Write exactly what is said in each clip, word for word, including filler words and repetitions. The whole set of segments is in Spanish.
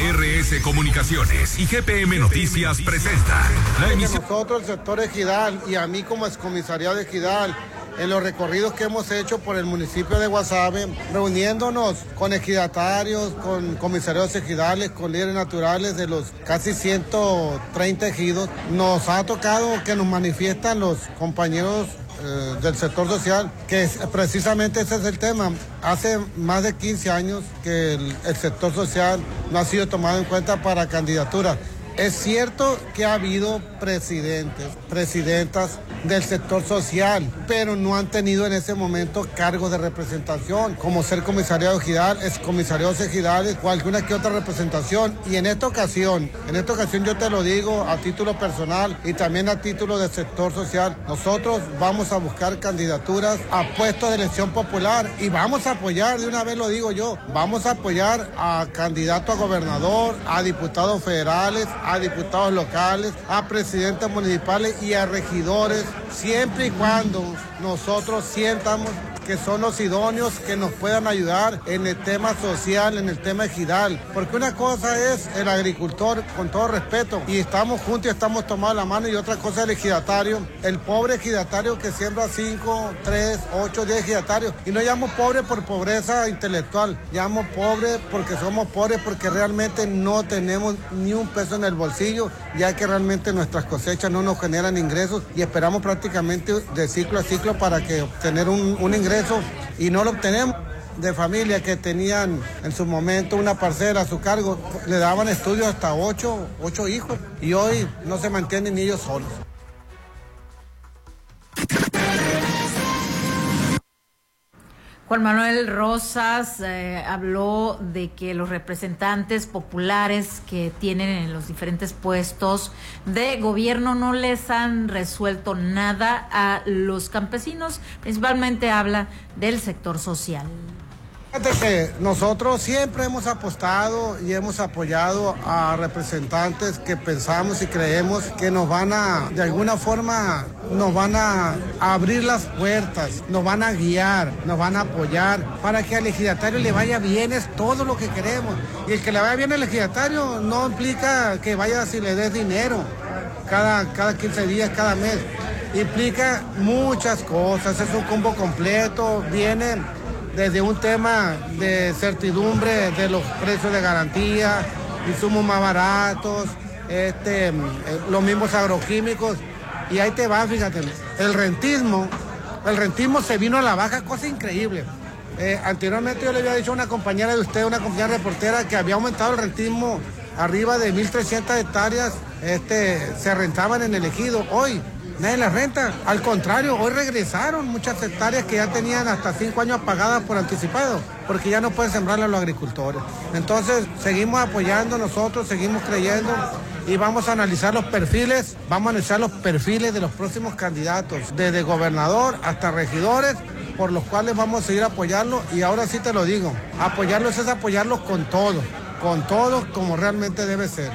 R S Comunicaciones y G P M Noticias presenta la emisión. Nosotros, el sector Ejidal, y a mí como excomisariado de Ejidal, en los recorridos que hemos hecho por el municipio de Guasave, reuniéndonos con ejidatarios, con comisarios ejidales, con líderes naturales de los casi ciento treinta ejidos, nos ha tocado que nos manifiestan los compañeros eh, del sector social, que es, precisamente ese es el tema. Hace más de quince años que el, el sector social no ha sido tomado en cuenta para candidaturas. Es cierto que ha habido presidentes, presidentas del sector social, pero no han tenido en ese momento cargos de representación, como ser comisariado ejidal, excomisariados ejidales o alguna que otra representación. Y en esta ocasión, en esta ocasión yo te lo digo a título personal y también a título del sector social, nosotros vamos a buscar candidaturas a puestos de elección popular y vamos a apoyar, de una vez lo digo yo, vamos a apoyar a candidato a gobernador, a diputados federales, a diputados locales, a presidentes municipales y a regidores, siempre y cuando nosotros sientamos que son los idóneos que nos puedan ayudar en el tema social, en el tema ejidal. Porque una cosa es el agricultor, con todo respeto, y estamos juntos y estamos tomados la mano, y otra cosa es el ejidatario, el pobre ejidatario que siembra cinco, tres, ocho, diez ejidatarios. Y no llamo pobre por pobreza intelectual, llamo pobre porque somos pobres, porque realmente no tenemos ni un peso en el bolsillo, ya que realmente nuestras cosechas no nos generan ingresos y esperamos prácticamente de ciclo a ciclo para que obtener un, un ingreso, y no lo obtenemos. De familias que tenían en su momento una parcela a su cargo, le daban estudios hasta ocho, ocho hijos, y hoy no se mantienen ni ellos solos. Juan Manuel Rosas eh, habló de que los representantes populares que tienen en los diferentes puestos de gobierno no les han resuelto nada a los campesinos, principalmente habla del sector social. Fíjate que nosotros siempre hemos apostado y hemos apoyado a representantes que pensamos y creemos que nos van a, de alguna forma, nos van a abrir las puertas, nos van a guiar, nos van a apoyar para que al ejidatario le vaya bien, es todo lo que queremos. Y el que le vaya bien al ejidatario no implica que vaya si le des dinero cada, cada quince días, cada mes. Implica muchas cosas, es un combo completo, viene desde un tema de certidumbre de los precios de garantía, insumos más baratos, este, los mismos agroquímicos, y ahí te va, fíjate, el rentismo, el rentismo se vino a la baja, cosa increíble. Eh, anteriormente yo le había dicho a una compañera de usted, una compañera reportera, que había aumentado el rentismo arriba de mil trescientas hectáreas, este, se rentaban en el ejido. Hoy nadie las renta, al contrario, hoy regresaron muchas hectáreas que ya tenían hasta cinco años pagadas por anticipado, porque ya no pueden sembrarle a los agricultores. Entonces, seguimos apoyando nosotros, seguimos creyendo y vamos a analizar los perfiles, vamos a analizar los perfiles de los próximos candidatos, desde gobernador hasta regidores, por los cuales vamos a seguir apoyando. Y ahora sí te lo digo, apoyarlos es apoyarlos con todo, con todo como realmente debe ser.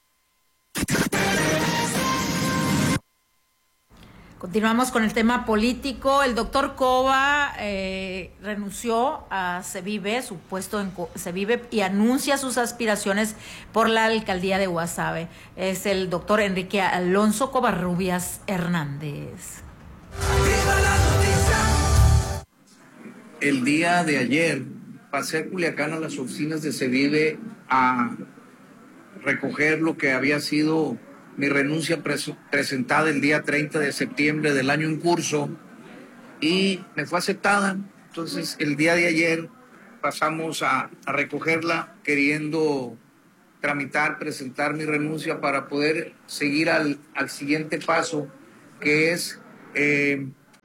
Continuamos con el tema político. El doctor Cova eh, renunció a Cevive, su puesto en Cevive, y anuncia sus aspiraciones por la alcaldía de Guasave. Es el doctor Enrique Alonso Covarrubias Hernández. El día de ayer pasé a Culiacán, a las oficinas de Cevive, a recoger lo que había sido mi renuncia pres- presentada el día treinta de septiembre del año en curso, y me fue aceptada. Entonces el día de ayer pasamos a, a recogerla, queriendo tramitar, presentar mi renuncia para poder seguir al, al siguiente paso, que es eh,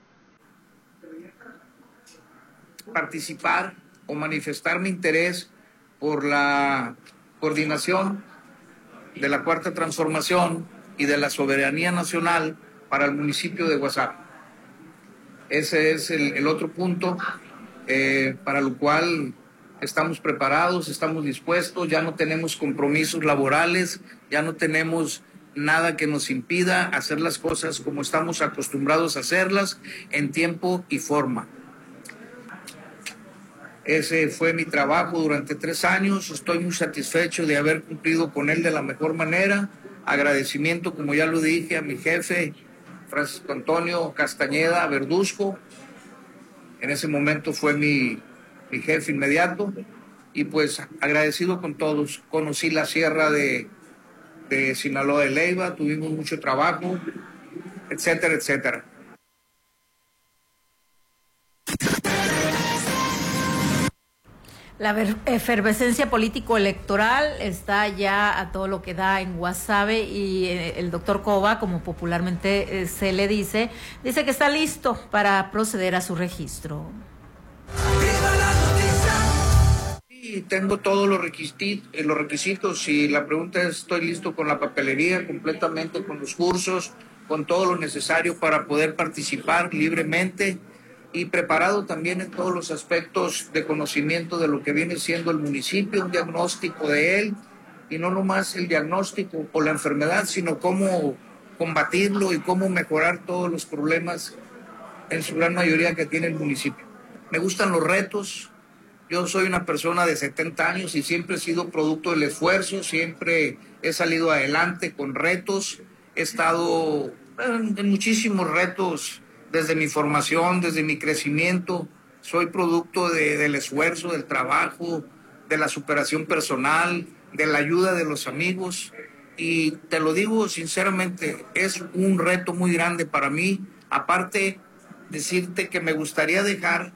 participar o manifestar mi interés por la coordinación de la Cuarta Transformación y de la soberanía nacional para el municipio de Guasave. Ese es el, el otro punto eh, para lo cual estamos preparados, estamos dispuestos, ya no tenemos compromisos laborales, ya no tenemos nada que nos impida hacer las cosas como estamos acostumbrados a hacerlas, en tiempo y forma. Ese fue mi trabajo durante tres años. Estoy muy satisfecho de haber cumplido con él de la mejor manera. Agradecimiento, como ya lo dije, a mi jefe, Francisco Antonio Castañeda Verduzco. En ese momento fue mi, mi jefe inmediato. Y pues agradecido con todos. Conocí la sierra de, de Sinaloa de Leyva, tuvimos mucho trabajo, etcétera, etcétera. La efervescencia político-electoral está ya a todo lo que da en Guasave y el doctor Cova, como popularmente se le dice, dice que está listo para proceder a su registro. Sí, tengo todos los requisitos, los requisitos y la pregunta es, estoy listo con la papelería completamente, con los cursos, con todo lo necesario para poder participar libremente y preparado también en todos los aspectos de conocimiento de lo que viene siendo el municipio, un diagnóstico de él, y no nomás el diagnóstico o la enfermedad, sino cómo combatirlo y cómo mejorar todos los problemas en su gran mayoría que tiene el municipio. Me gustan los retos. Yo soy una persona de setenta años y siempre he sido producto del esfuerzo, siempre he salido adelante con retos, he estado en, en muchísimos retos desde mi formación, desde mi crecimiento. Soy producto de, del esfuerzo, del trabajo, de la superación personal, de la ayuda de los amigos. Y te lo digo sinceramente, es un reto muy grande para mí. Aparte, decirte que me gustaría dejar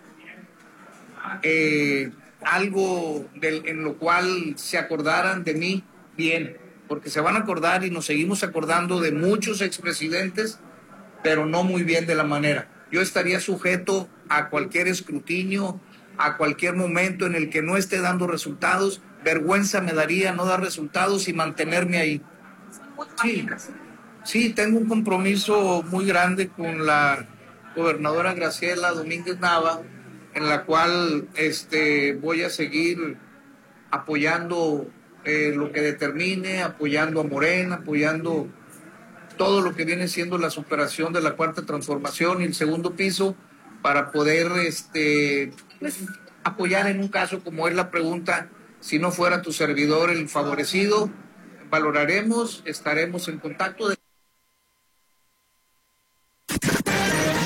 eh, algo del, en lo cual se acordaran de mí bien, porque se van a acordar y nos seguimos acordando de muchos expresidentes, pero no muy bien de la manera. Yo estaría sujeto a cualquier escrutinio, a cualquier momento en el que no esté dando resultados. Vergüenza me daría no dar resultados y mantenerme ahí. Sí, sí, tengo un compromiso muy grande con la gobernadora Graciela Domínguez Nava, en la cual este, voy a seguir apoyando eh, lo que determine, apoyando a Morena, apoyando todo lo que viene siendo la superación de la cuarta transformación y el segundo piso para poder este, pues, apoyar en un caso como es la pregunta, si no fuera tu servidor el favorecido, valoraremos, estaremos en contacto. De...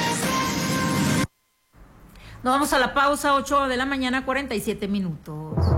Nos vamos a la pausa, ocho de la mañana, cuarenta y siete minutos.